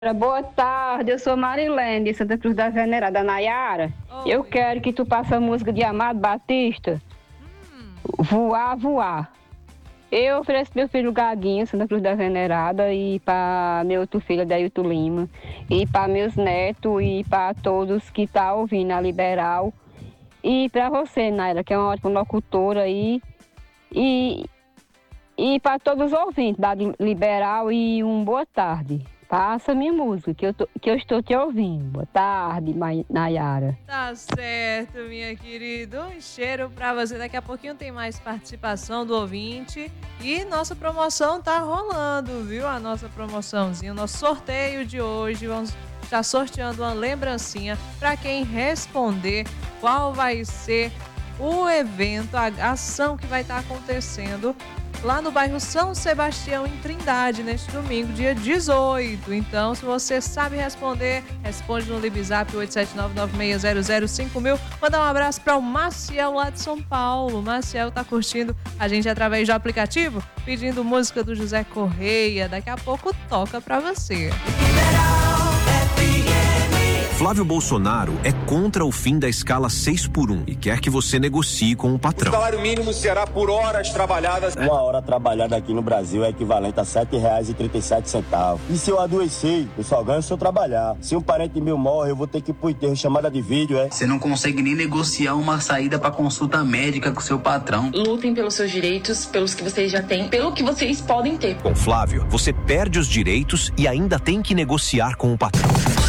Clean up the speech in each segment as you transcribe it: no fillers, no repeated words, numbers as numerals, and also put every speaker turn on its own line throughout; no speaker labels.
Boa tarde, eu sou Marilene, de Santa Cruz da Venerada, Nayara.
Oi.
Eu quero que tu passe a música de Amado Batista, Voar, Voar. Eu ofereço meu filho Gaguinho, Santa Cruz da Venerada, e para meu outro filho, Adeilton Lima, e para meus netos, e para todos que estão ouvindo a Liberal, e para você, Naira, que é uma ótima locutora aí, e para todos os ouvintes da Liberal, e boa tarde. Passa a minha música, que eu estou te ouvindo. Boa tarde, Nayara.
Tá certo, minha querida. Um cheiro pra você. Daqui a pouquinho tem mais participação do ouvinte. E nossa promoção tá rolando, viu? A nossa promoçãozinha, o nosso sorteio de hoje. Vamos estar sorteando uma lembrancinha para quem responder qual vai ser o evento, a ação que vai estar acontecendo lá no bairro São Sebastião, em Trindade, neste domingo, dia 18. Então, se você sabe responder, responde no Libzap 87996005000. Mandar um abraço para o Maciel, lá de São Paulo. O Maciel tá curtindo a gente através do aplicativo, pedindo música do José Correia. Daqui a pouco toca para você.
Flávio Bolsonaro é contra o fim da escala 6x1 e quer que você negocie com o patrão.
O salário mínimo será por horas trabalhadas.
Uma hora trabalhada aqui no Brasil é equivalente a R$ 7,37. E se eu adoecer, eu só ganho se eu trabalhar. Se um parente meu morre, eu vou ter que ir pro enterro, chamada de vídeo, é?
Você não consegue nem negociar uma saída para consulta médica com seu patrão.
Lutem pelos seus direitos, pelos que vocês já têm, pelo que vocês podem ter.
Com Flávio, você perde os direitos e ainda tem que negociar com o patrão.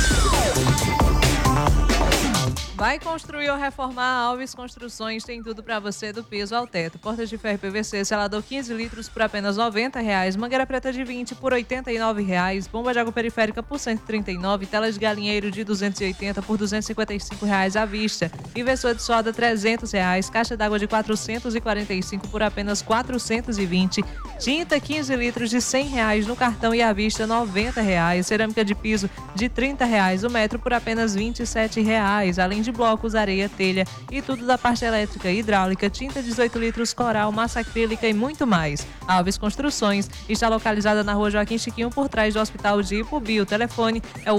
Vai construir ou reformar? Alves Construções tem tudo para você, do piso ao teto. Portas de ferro PVC, selador 15 litros por apenas R$90. Mangueira preta de 20 por R$89. Bomba de água periférica por R$139. Telas de galinheiro de 280 por R$255 à vista. Inversor de solda R$300. Caixa d'água de 445 por apenas R$420. Tinta 15 litros de R$100 no cartão e à vista R$90. Cerâmica de piso de R$30. O metro por apenas R$27. Além de blocos, areia, telha e tudo da parte elétrica e hidráulica, tinta 18 litros, coral, massa acrílica e muito mais. Alves Construções está localizada na rua Joaquim Chiquinho, por trás do Hospital de Ipubi. O telefone é o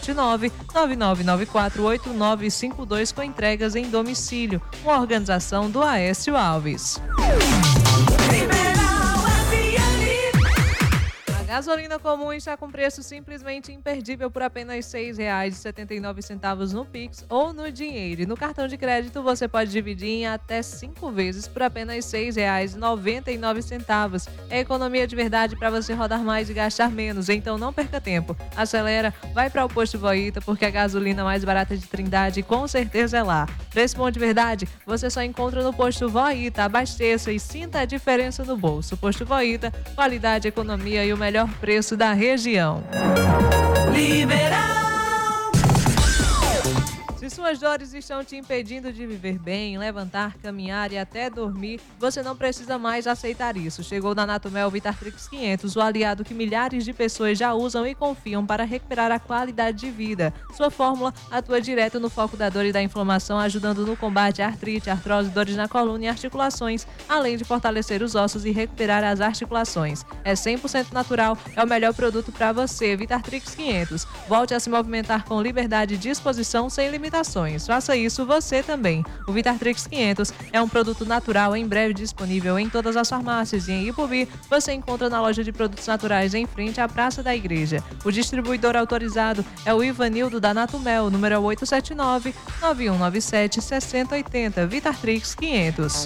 879-9994-8952, com entregas em domicílio. Uma organização do Aécio Alves. A gasolina comum está com preço simplesmente imperdível por apenas R$ 6,79 no Pix ou no dinheiro. E no cartão de crédito você pode dividir em até 5 vezes por apenas R$ 6,99. É economia de verdade para você rodar mais e gastar menos. Então não perca tempo. Acelera, vai para o Posto Voita, porque a gasolina mais barata de Trindade com certeza é lá. Preço bom de verdade você só encontra no Posto Voita. Abasteça e sinta a diferença no bolso. Posto Voita, qualidade, economia e o melhor preço da região. Liberal! Se suas dores estão te impedindo de viver bem, levantar, caminhar e até dormir, você não precisa mais aceitar isso. Chegou na Natumel Vitartrix 500, o aliado que milhares de pessoas já usam e confiam para recuperar a qualidade de vida. Sua fórmula atua direto no foco da dor e da inflamação, ajudando no combate à artrite, artrose, dores na coluna e articulações, além de fortalecer os ossos e recuperar as articulações. É 100% natural, é o melhor produto para você. Vitartrix 500. Volte a se movimentar com liberdade e disposição sem limitações. Faça isso você também. O Vitartrix 500 é um produto natural, em breve disponível em todas as farmácias, e em Ipubi você encontra na loja de produtos naturais em frente à Praça da Igreja. O distribuidor autorizado é o Ivanildo da Natumel, número 879-9197-6080. Vitartrix 500.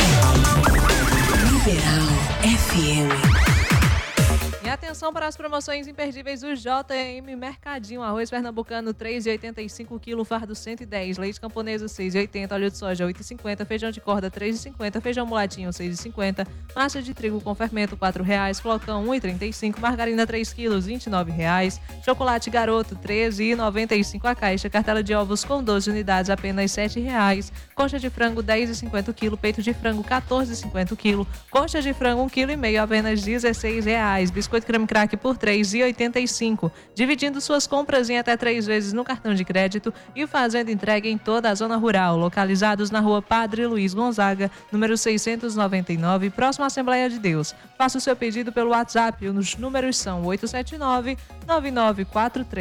Liberal FM.
E atenção para as promoções imperdíveis do JM Mercadinho. Arroz pernambucano R$ 3,85 kg, fardo 110. Leite camponesa R$ 6,80. Óleo de soja R$ 8,50. Feijão de corda R$ 3,50. Feijão mulatinho R$ 6,50. Massa de trigo com fermento R$ 4,00. Flocão R$ 1,35. Margarina 3 kg R$ 29,00. Chocolate Garoto R$ 13,95 a caixa. Cartela de ovos com 12 unidades apenas R$ 7,00. Coxa de frango R$ 10,50 kg. Peito de frango R$ 14,50 kg. Coxa de frango R$ 1,5 kg apenas R$ 16,00. Biscoito creme creme crack por R$ 3,85, dividindo suas compras em até 3 vezes no cartão de crédito e fazendo entrega em toda a zona rural, localizados na rua Padre Luiz Gonzaga, número 699, próximo à Assembleia de Deus. Faça o seu pedido pelo WhatsApp, os números são 879-9943